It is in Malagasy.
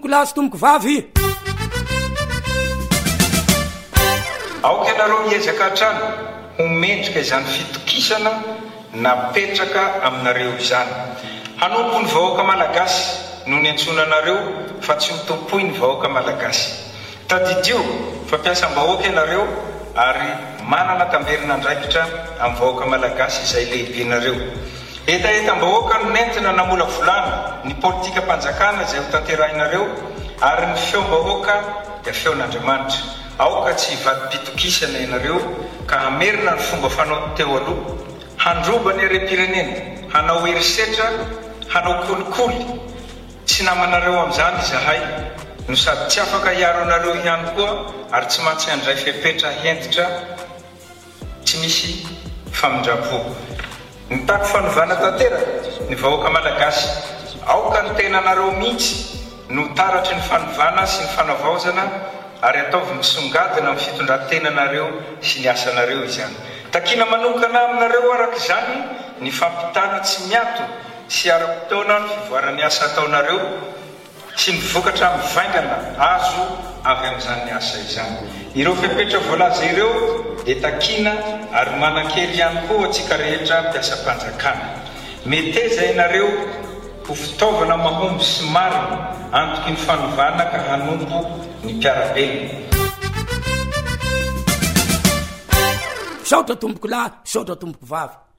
tomboko lahy sy tomboko vavy. Aoka ianareo hiezaka hatrany homendrika izany fitokisana napetraka aminareo izany. Hanompo ny vahoaka malagasy no ny antsonanareo fa tsy hotompoy ny vahoaka malagasy. Tadidio fampiasam-bahoaka ianareo ary manana tamberina andraikitra amin'ny vahoaka malagasy izay lehibenareo. Etaetam-bahoaka no nentina namola volana ny politika mpanjakana izay ho tanterahinareo ary ny feom-bahoaka dia feon'Andriamanitra. Aoka tsy hivadi-pitokisana ianareo ka hamerina ny fomba fanao teo aloha, handroba ny harem-pirenena, hanao herisetra, hanao kolikoly. Tsy namanareo amin'izany izahay no sady tsy afaka hiaro anareo ihany koa ary tsy maintsy handray fepetra hentitra tsy misy famindrapo. Nitako fanovana tanteraka ny vahoaka malagasy. Aoka ny tenanareo mihitsy no taratry ny fanovana sy ny fanavaozana ary ataovy misongadina amin'ny fitondran-tenanareo sy ny asanareo izany. Takina manokana aminareo araka izany ny fampitana tsy miato sy ara-potoana ny fivoaran'ny asa ataonareo sy ny vokatra mivaingana azo avy amin'izany asa izany. Ireo fepetra voalaza ireo dia takina ary manan-kery ihany koa atsika rehetra mpiasa-panjakana. Meteza ianareo ho fitaovana mahomby sy marina antoky ny fanovana ka hanompo ny mpiarabelona. Saotra tomboko lahy, saotra tomboko vavy.